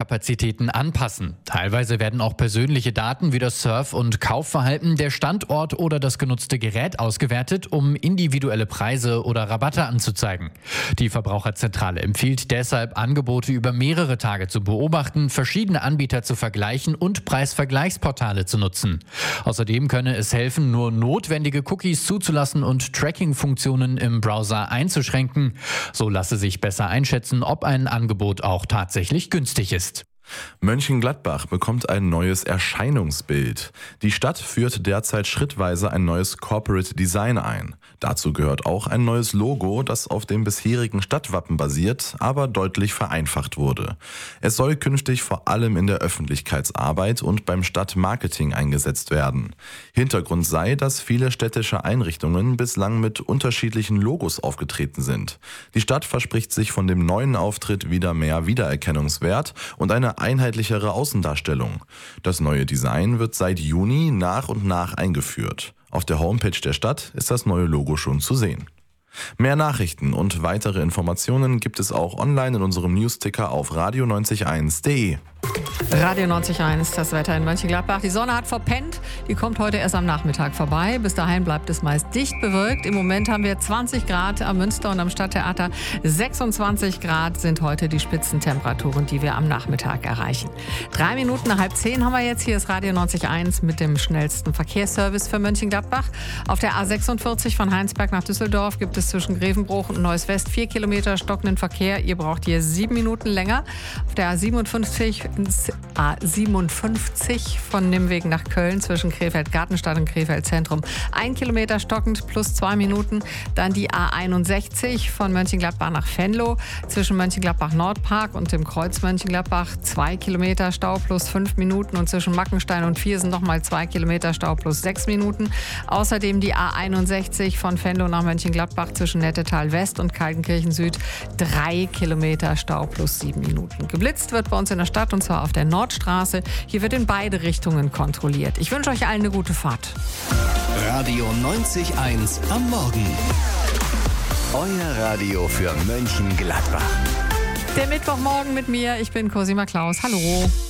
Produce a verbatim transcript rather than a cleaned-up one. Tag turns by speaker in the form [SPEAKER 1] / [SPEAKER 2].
[SPEAKER 1] Speicherkapazitäten anpassen. Teilweise werden auch persönliche Daten wie das Surf- und Kaufverhalten, der Standort oder das genutzte Gerät ausgewertet, um individuelle Preise oder Rabatte anzuzeigen. Die Verbraucherzentrale empfiehlt deshalb, Angebote über mehrere Tage zu beobachten, verschiedene Anbieter zu vergleichen und Preisvergleichsportale zu nutzen. Außerdem könne es helfen, nur notwendige Cookies zuzulassen und Tracking-Funktionen im Browser einzuschränken. So lasse sich besser einschätzen, ob ein Angebot auch tatsächlich günstig ist.
[SPEAKER 2] Mönchengladbach bekommt ein neues Erscheinungsbild. Die Stadt führt derzeit schrittweise ein neues Corporate Design ein. Dazu gehört auch ein neues Logo, das auf dem bisherigen Stadtwappen basiert, aber deutlich vereinfacht wurde. Es soll künftig vor allem in der Öffentlichkeitsarbeit und beim Stadtmarketing eingesetzt werden. Hintergrund sei, dass viele städtische Einrichtungen bislang mit unterschiedlichen Logos aufgetreten sind. Die Stadt verspricht sich von dem neuen Auftritt wieder mehr Wiedererkennungswert und eine einheitlichere Außendarstellung. Das neue Design wird seit Juni nach und nach eingeführt. Auf der Homepage der Stadt ist das neue Logo schon zu sehen. Mehr Nachrichten und weitere Informationen gibt es auch online in unserem Newsticker auf radio neunzig eins punkt de.
[SPEAKER 3] Radio neunzig eins, das Wetter in Mönchengladbach. Die Sonne hat verpennt, die kommt heute erst am Nachmittag vorbei. Bis dahin bleibt es meist dicht bewölkt. Im Moment haben wir zwanzig Grad am Münster und am Stadttheater. sechsundzwanzig Grad sind heute die Spitzentemperaturen, die wir am Nachmittag erreichen. Drei Minuten nach halb zehn haben wir jetzt. Hier ist Radio neunzig eins mit dem schnellsten Verkehrsservice für Mönchengladbach. Auf der A sechsundvierzig von Heinsberg nach Düsseldorf gibt es zwischen Grevenbruch und Neuss West vier Kilometer stockenden Verkehr. Ihr braucht hier sieben Minuten länger. Auf der A siebenundfünfzig A siebenundfünfzig von Nimwegen nach Köln zwischen Krefeld-Gartenstadt und Krefeld-Zentrum. Ein Kilometer stockend plus zwei Minuten. Dann die A einundsechzig von Mönchengladbach nach Venlo zwischen Mönchengladbach-Nordpark und dem Kreuz Mönchengladbach. Zwei Kilometer Stau plus fünf Minuten und zwischen Mackenstein und Viersen nochmal zwei Kilometer Stau plus sechs Minuten. Außerdem die A einundsechzig von Venlo nach Mönchengladbach zwischen Nettetal West und Kaltenkirchen Süd. Drei Kilometer Stau plus sieben Minuten. Geblitzt wird bei uns in der Stadt und zwar auf der Nordstraße. Hier wird in beide Richtungen kontrolliert. Ich wünsche euch allen eine gute Fahrt.
[SPEAKER 4] Radio neunzig eins am Morgen. Euer Radio für Mönchengladbach.
[SPEAKER 3] Der Mittwochmorgen mit mir. Ich bin Cosima Klaus. Hallo.